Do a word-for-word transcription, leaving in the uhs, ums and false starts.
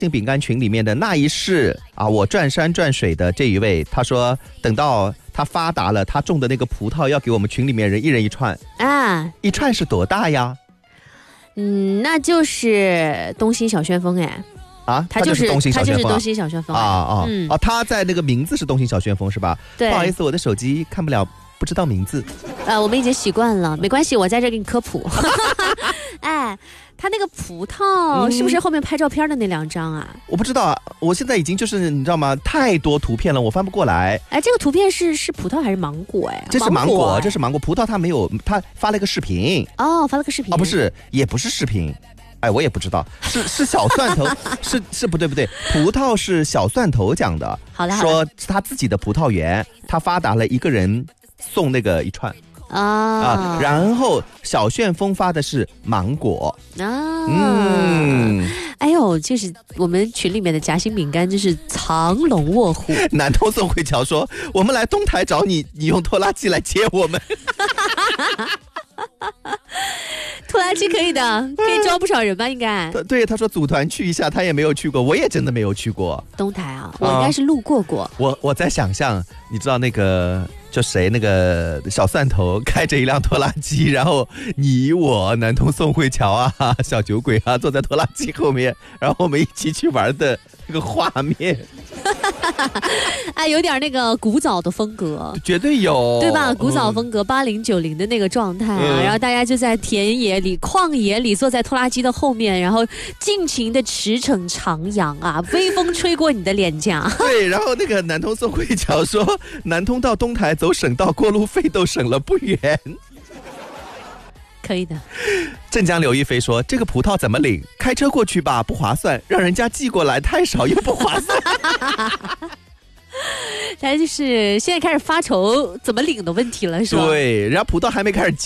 饼干群里面的那一世啊，我转山转水的这一位，他说等到他发达了，他种的那个葡萄要给我们群里面人一人一串啊， 一串是多大呀？ 嗯，那就是东兴小旋风哎。 啊， 他就是东兴小旋风、啊、 他就是东兴小旋风啊啊、 嗯、 啊！他在那个名字是东兴小旋风是吧？ 对， 不好意思，我的手机看不了，不知道名字。 呃，我们已经习惯了，没关系，我在这给你科普。哎，他那个葡萄是不是后面拍照片的那两张啊？ 嗯、我不知道啊，我现在已经就是你知道吗？太多图片了，我翻不过来。 哎，这个图片是是葡萄还是芒果哎？ 这是芒果，芒果这是芒果。葡萄他没有，他发了个视频。 哦，发了个视频。 哦，不是，也不是视频。哎，我也不知道，是是小蒜头，是是不对不对，葡萄是小蒜头讲的， 好的， 说是他自己的葡萄园，他发达了一个人送那个一串啊啊，然后小旋风发的是芒果啊， 嗯， 哎呦，就是我们群里面的夹心饼干，就是藏龙卧虎。 南通宋慧乔说，我们来东台找你，你用拖拉机来接我们。 拖拉机可以的，可以招不少人吧？应该。 对，他说组团去一下，他也没有去过，我也真的没有去过东台啊，我应该是路过过。 啊、我我在想象，你知道那个就谁那个小蒜头开着一辆拖拉机，然后你我南通宋慧乔啊，小酒鬼啊，坐在拖拉机后面，然后我们一起去玩的那个画面。 哎，有点那个古早的风格， 绝对有， 对吧？古早风格，八零九零的那个状态啊、嗯，然后大家就在田野里、旷野里，坐在拖拉机的后面，然后尽情的驰骋徜徉啊，微风吹过你的脸颊。 对，然后那个南通宋慧乔说，南通到东台走省道，过路费都省了不远。 可以的。 镇江刘亦菲说，这个葡萄怎么领？开车过去吧，不划算，让人家寄过来太少又不划算。 他就是现在开始发愁怎么领的问题了，是吧？ 对，人家葡萄还没开始寄